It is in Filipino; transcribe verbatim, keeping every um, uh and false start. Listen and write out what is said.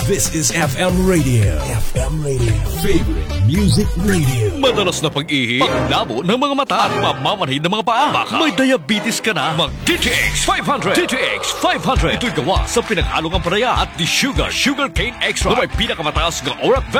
This is F M Radio. F M Radio. Favorite Music Radio. Madalas na pag-ihi, paglabo ng mga mata at mamamanhid ng mga paa. Baka may diabetes ka na, mag-D T X five hundred. D T X five hundred. Ito'y gawa sa pinag-along ang paraya at di sugar, sugar cane extra na may pinakamataas ng orat